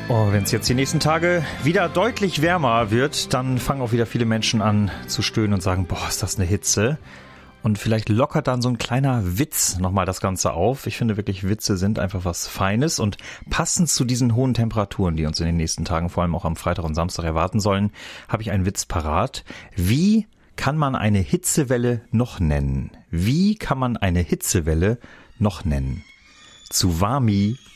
Oh, wenn es jetzt die nächsten Tage wieder deutlich wärmer wird, dann fangen auch wieder viele Menschen an zu stöhnen und sagen, boah, ist das eine Hitze. Und vielleicht lockert dann so ein kleiner Witz nochmal das Ganze auf. Ich finde wirklich, Witze sind einfach was Feines und passend zu diesen hohen Temperaturen, die uns in den nächsten Tagen, vor allem auch am Freitag und Samstag erwarten sollen, habe ich einen Witz parat. Wie kann man eine Hitzewelle noch nennen? Wie kann man eine Hitzewelle noch nennen? Tsuwami